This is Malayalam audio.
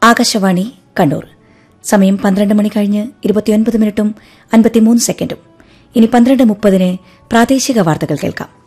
ആകാശവാണി കണ്ണൂർ. സമയം 12 മണി കഴിഞ്ഞ് 29 മിനിറ്റും 53 സെക്കൻഡും. ഇനി 12:30 പ്രാദേശിക വാർത്തകൾ കേൾക്കാം.